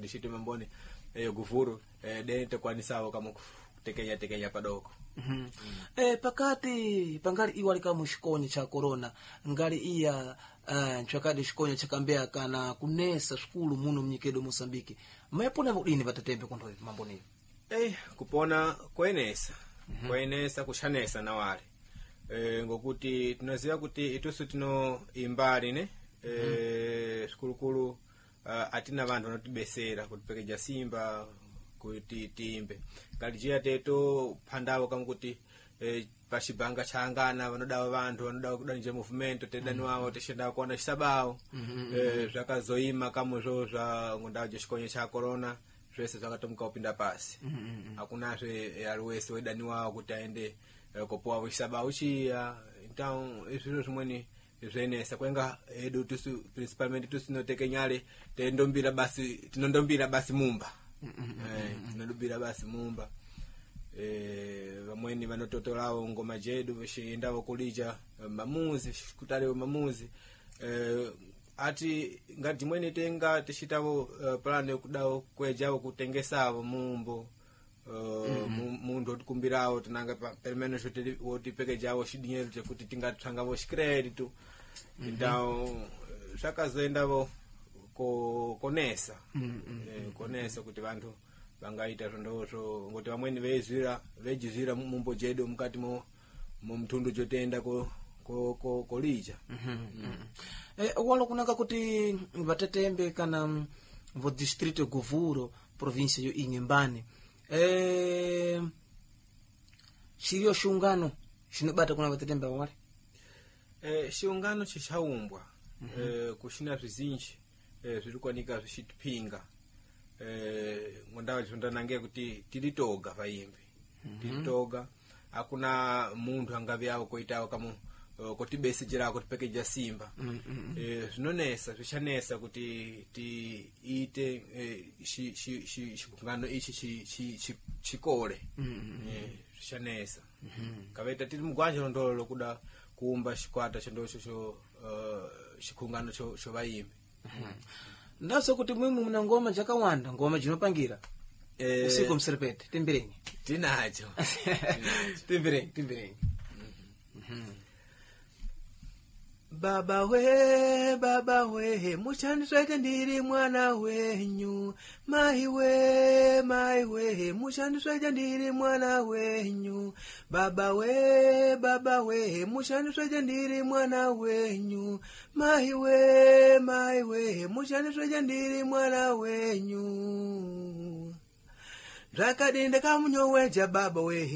ndishite mamboni guvuru dente kwanisawo kama tekenya padoko. Pakati pangali iwali kama shikonyo cha corona ngali iya nchakadi shikonyo chakambea kana kunesa skulu muno mnyikedo Mosambiki mayapona udini vatatembe kondo mamboni kupona kwenesa kushanesa na wale ngokuti tunaziwa kuti itusu tino imbali ne sikulukulu atina vantu vanotibesera kutipekeja simba kuti timbe kalijia teto pandawo kama kuti pachibanga changana vanodawa vantu vanodawa kudanije movimento tedani wawo teshendawa kuona chisabawo zvakazoima kama zvo zva ngondawo jeshikonyo cha corona zvese zvakatomuka kupinda pasi hakunazve aliwese wedani wawo kuti aende kopowa chisabawo chiya então izviro zvimweni zvenesa kwenga edu tusu principalmente tusinotekenyale tinondombira basi mumba tinondombira basi mumba vamweni vanototolawo ngoma jedu veshiendavo kulija mamuzi kutalewo mamuzi ati ngati mwene tenga tichitavo plano yokudawo kwejawo kutengesavo mumbo mundu otikumbirawo tinanga pelimeno wotipekejawo xidinheiro chekuti tingatshangavo xikredito então zvakazoendavo konesa konesa kuti vantu vangaita zvondozvo ngoti vamweni vejizvira mumbo jedu mukati mumtundu jotenda kolija walo kunaka kuti vatatembe kana vo distrito Guvuro província yo Inhambane xiriyo xiungano xinobata kuna vatatembe wale xiungano xixaumbwa kuxina zvizinji zviri kwanika zvixitipinga ngondawa zvondanange kuti tilitoga vaimbi tilitoga hakuna mundu angavyavo koitawo kama kotibesejera kotipekeja simba zvinonesa zvichanesa kuti tiite xikungano ichi chikole zvichanesa kavaita tiri mugwanja londolo kuda kuumba xikwata chendocho xikungano cho vaimbi ndaso kuti mwimu muna ngoma jakawanda ngoma jinopangira usiku mserepete timbirenyi tinacho timbirenyi Baba we, mushandisweke ndiri mwana wenyu. Mai we, mushandisweke ndiri mwana wenyu. Baba we, mushandisweke ndiri mwana wenyu. Mai we, mushandisweke ndiri mwana wenyu. Zvakadinde kamunyoweja baba we.